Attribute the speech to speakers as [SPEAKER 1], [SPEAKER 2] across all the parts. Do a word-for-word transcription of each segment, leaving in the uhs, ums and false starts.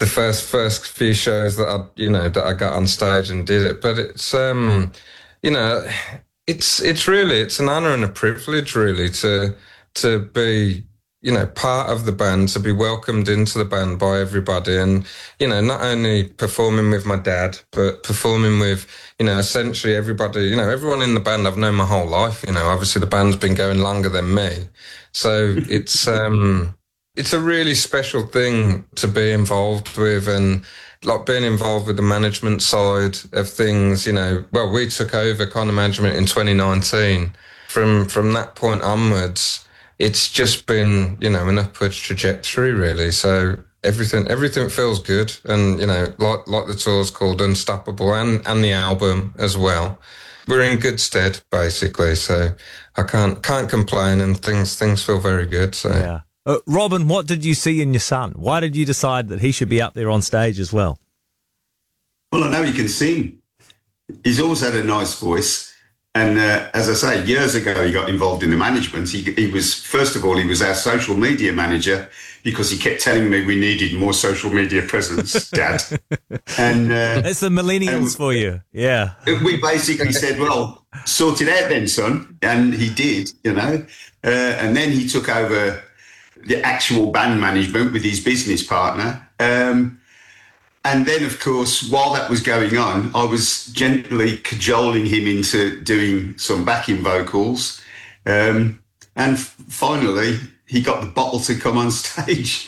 [SPEAKER 1] the first first few shows that I, you know, that I got on stage and did it. But it's, um, you know, it's it's really it's an honour and a privilege, really, to to be, you know, part of the band, to be welcomed into the band by everybody, and, you know, not only performing with my dad, but performing with, you know, essentially everybody, you know, everyone in the band I've known my whole life. You know, obviously the band's been going longer than me, so it's um. It's a really special thing to be involved with, and like being involved with the management side of things, you know, well, we took over kind of management in twenty nineteen. From from that point onwards, it's just been, you know, an upward trajectory, really. So everything everything feels good, and, you know, like like the tour's called Unstoppable, and and the album as well. We're in good stead, basically. So I can't can't complain, and things things feel very good. So
[SPEAKER 2] yeah. Uh, Robin, what did you see in your son? Why did you decide that he should be up there on stage as well?
[SPEAKER 3] Well, I know he can sing. He's always had a nice voice. And uh, as I say, years ago, he got involved in the management. He, he was, first of all, he was our social media manager, because he kept telling me we needed more social media presence, Dad. And uh,
[SPEAKER 2] That's the millennials for you. Yeah.
[SPEAKER 3] We basically said, well, sort it out then, son. And he did, you know. Uh, and then he took over the actual band management with his business partner. Um, and then, of course, while that was going on, I was gently cajoling him into doing some backing vocals. Um, and f- finally, he got the bottle to come on stage.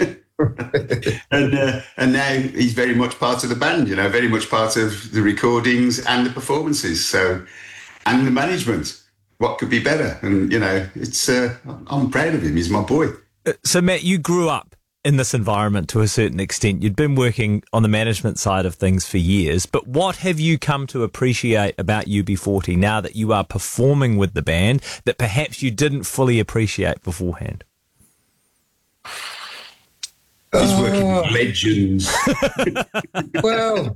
[SPEAKER 3] and uh, and now he's very much part of the band, you know, very much part of the recordings and the performances. So, and the management. What could be better? And, you know, it's uh, I'm proud of him. He's my boy.
[SPEAKER 2] So, Matt, you grew up in this environment to a certain extent. You'd been working on the management side of things for years, but what have you come to appreciate about U B forty now that you are performing with the band that perhaps you didn't fully appreciate beforehand?
[SPEAKER 3] He's working with legends.
[SPEAKER 1] Well,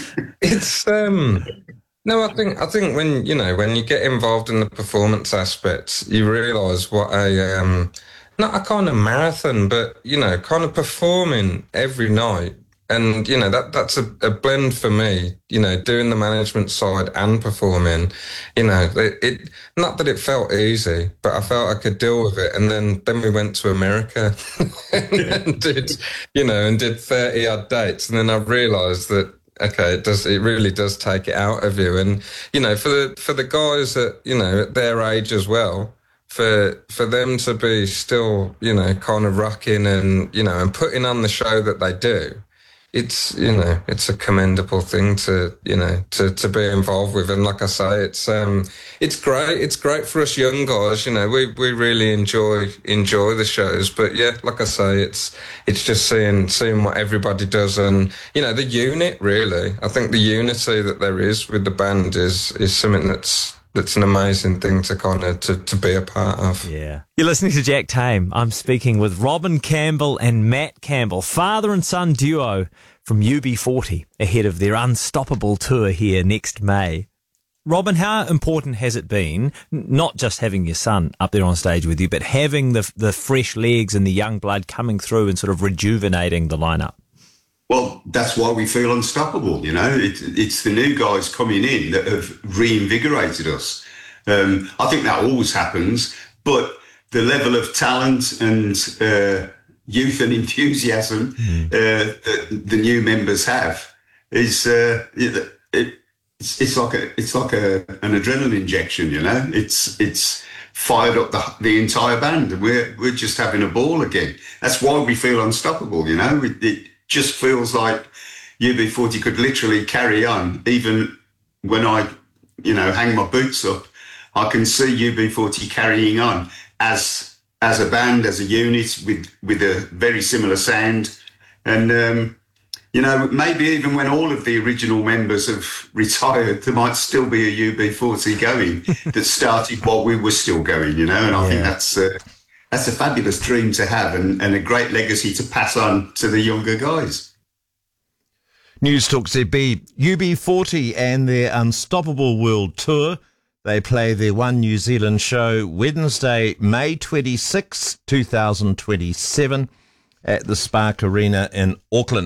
[SPEAKER 1] it's um no, I think I think when, you know, when you get involved in the performance aspects, you realise what a um not a kind of marathon, but, you know, kind of performing every night. And, you know, that that's a, a blend for me, you know, doing the management side and performing. You know, it, it not that it felt easy, but I felt I could deal with it. And then, then we went to America and did, you know, and did thirty odd dates. And then I realised that, okay, it does, it really does take it out of you. And, you know, for the, for the guys that, you know, at their age as well, for for them to be still, you know, kind of rocking and, you know, and putting on the show that they do, it's, you know, it's a commendable thing to, you know, to, to be involved with. And like I say, it's um it's great. It's great for us young guys, you know, we, we really enjoy enjoy the shows. But yeah, like I say, it's it's just seeing seeing what everybody does, and, you know, the unit, really. I think the unity that there is with the band is is something that's It's an amazing thing to kind of to, to be a part of.
[SPEAKER 2] Yeah. You're listening to Jack Tame. I'm speaking with Robin Campbell and Matt Campbell, father and son duo from U B forty, ahead of their Unstoppable tour here next May. Robin, how important has it been, not just having your son up there on stage with you, but having the the fresh legs and the young blood coming through and sort of rejuvenating the lineup?
[SPEAKER 3] Well, that's why we feel unstoppable, you know. It, it's the new guys coming in that have reinvigorated us. Um, I think that always happens, but the level of talent and uh, youth and enthusiasm mm. uh, that the new members have is uh, it, it, it's, it's like a it's like a, an adrenaline injection, you know. It's it's fired up the the entire band, and we're we're just having a ball again. That's why we feel unstoppable, you know. It, it, just feels like U B forty could literally carry on. Even when I, you know, hang my boots up, I can see U B forty carrying on as as a band, as a unit, with with a very similar sound. And, um, you know, maybe even when all of the original members have retired, there might still be a U B forty going that started while we were still going, you know. And I yeah. think that's... Uh, That's a fabulous dream to have, and, and a great legacy to pass on to the younger guys.
[SPEAKER 4] News Talk Z B, U B forty and their Unstoppable World Tour. They play their One New Zealand show Wednesday, May twenty-sixth, twenty twenty-seven at the Spark Arena in Auckland.